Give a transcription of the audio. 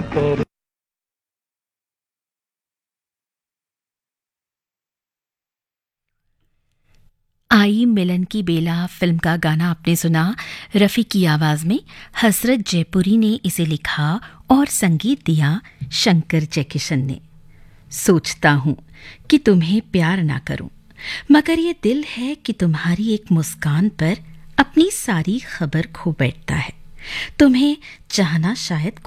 करे। आई मिलन की बेला फिल्म का गाना आपने सुना रफ़ी की आवाज़ में। हसरत जयपुरी ने इसे लिखा और संगीत दिया शंकर जयकिशन ने। सोचता हूँ कि तुम्हें प्यार ना करूं, मगर ये दिल है कि तुम्हारी एक मुस्कान पर अपनी सारी खबर खो बैठता है। तुम्हें चाहना शायद